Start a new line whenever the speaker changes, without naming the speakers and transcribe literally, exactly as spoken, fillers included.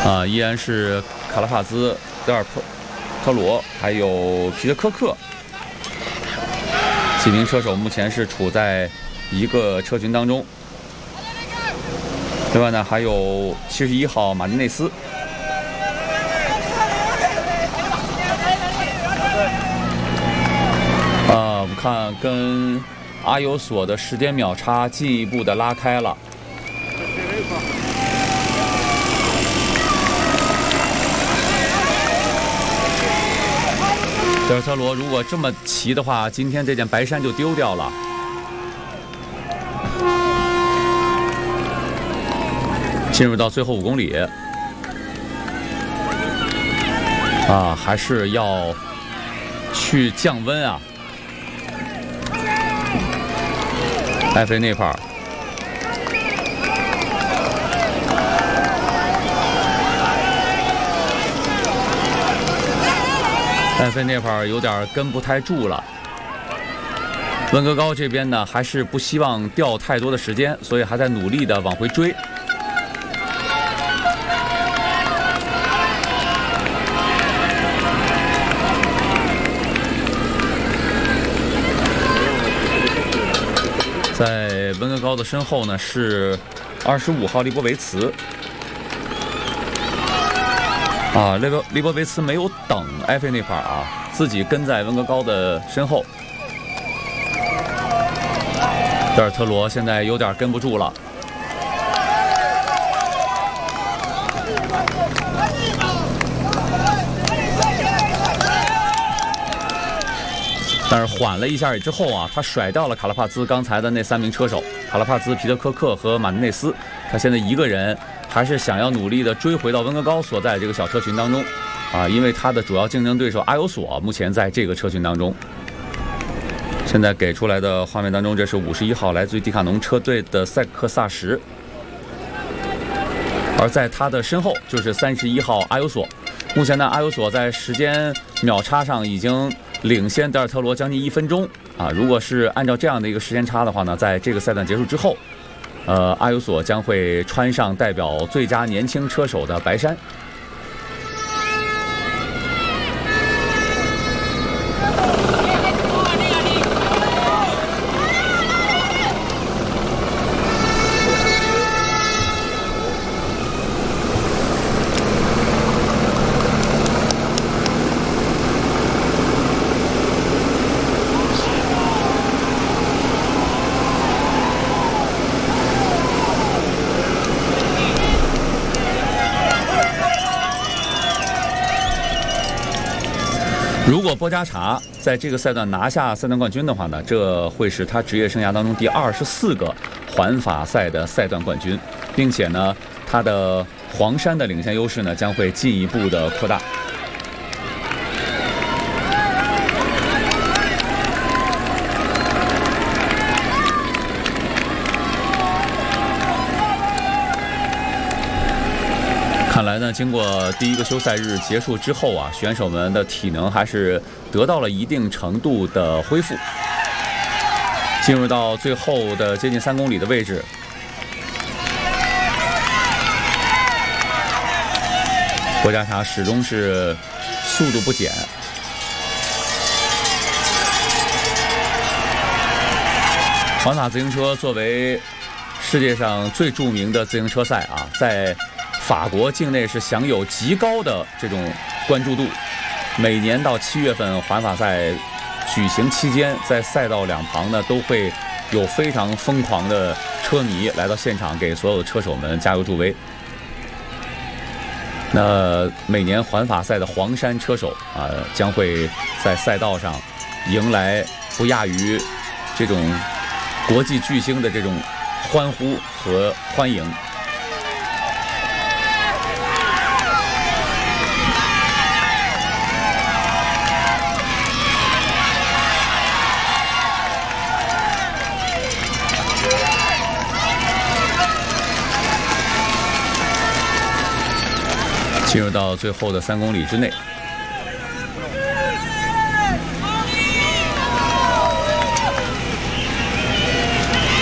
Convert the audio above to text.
啊，依然是卡拉帕兹、德尔特罗还有皮特科克几名车手，目前是处在一个车群当中。另外呢，还有七十一号马丁内斯。啊，我们看跟阿尤索的时间秒差进一步的拉开了。德尔特罗如果这么骑的话，今天这件白衫就丢掉了。进入到最后五公里，啊，还是要去降温啊。埃菲内帕尔。埃菲内帕尔有点跟不太住了。温格高这边呢，还是不希望掉太多的时间，所以还在努力的往回追。在温格高的身后呢，是二十五号利波维茨。啊，利波利波维茨没有等埃菲内帕尔啊，自己跟在温格高的身后。德尔特罗现在有点跟不住了。但是缓了一下之后啊，他甩掉了卡拉帕兹刚才的那三名车手，卡拉帕兹、皮特科克和马丁内斯。他现在一个人还是想要努力的追回到温格高所在这个小车群当中，啊，因为他的主要竞争对手阿尤索目前在这个车群当中。现在给出来的画面当中，这是五十一号来自于迪卡侬车队的塞克萨什，而在他的身后就是三十一号阿尤索。目前呢，阿尤索在时间秒差上已经领先德尔特罗将近一分钟啊！如果是按照这样的一个时间差的话呢，在这个赛段结束之后，呃，阿尤索将会穿上代表最佳年轻车手的白衫。如果波加查在这个赛段拿下赛段冠军的话呢，这会是他职业生涯当中第二十四个环法赛的赛段冠军，并且呢，他的黄衫的领先优势呢将会进一步的扩大。看来呢，经过第一个休赛日结束之后啊，选手们的体能还是得到了一定程度的恢复。进入到最后的接近三公里的位置，波加查始终是速度不减。环法自行车作为世界上最著名的自行车赛啊，在法国境内是享有极高的这种关注度。每年到七月份环法赛举行期间，在赛道两旁呢都会有非常疯狂的车迷来到现场，给所有的车手们加油助威。那每年环法赛的黄衫车手啊，将会在赛道上迎来不亚于这种国际巨星的这种欢呼和欢迎。进入到最后的三公里之内，